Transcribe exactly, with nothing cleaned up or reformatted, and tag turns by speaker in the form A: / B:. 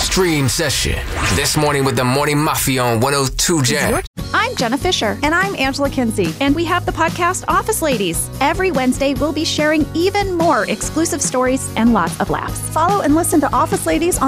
A: stream session. This morning with the Morning Mafia on one oh two Jam.
B: I'm Jenna Fisher.
C: And I'm Angela Kinsey.
B: And we have the podcast Office Ladies. Every Wednesday, we'll be sharing even more exclusive stories and lots of laughs.
C: Follow and listen to Office Ladies on